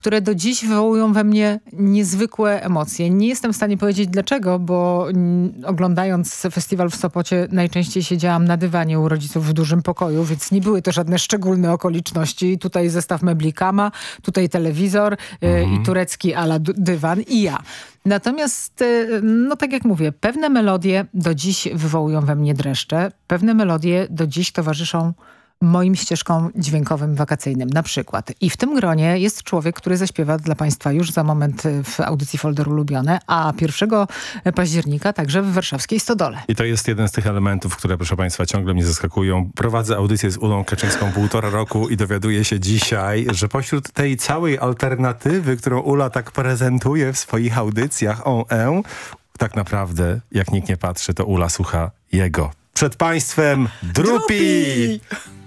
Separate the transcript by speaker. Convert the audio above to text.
Speaker 1: które do dziś wywołują we mnie niezwykłe emocje. Nie jestem w stanie powiedzieć dlaczego, bo oglądając festiwal w Sopocie najczęściej siedziałam na dywanie u rodziców w dużym pokoju, więc nie były to żadne szczególne okoliczności. Tutaj zestaw mebli Kama, tutaj telewizor i turecki ala dywan i ja. Natomiast, no tak jak mówię, pewne melodie do dziś wywołują we mnie dreszcze. Pewne melodie do dziś towarzyszą moim ścieżkom dźwiękowym wakacyjnym na przykład. I w tym gronie jest człowiek, który zaśpiewa dla Państwa już za moment w audycji Folder Ulubione, a 1 października także w warszawskiej Stodole.
Speaker 2: I to jest jeden z tych elementów, które, proszę Państwa, ciągle mnie zaskakują. Prowadzę audycję z Ulą Kaczyńską 1,5 roku i dowiaduję się dzisiaj, że pośród tej całej alternatywy, którą Ula tak prezentuje w swoich audycjach, tak naprawdę, jak nikt nie patrzy, to Ula słucha jego. Przed Państwem Drupi!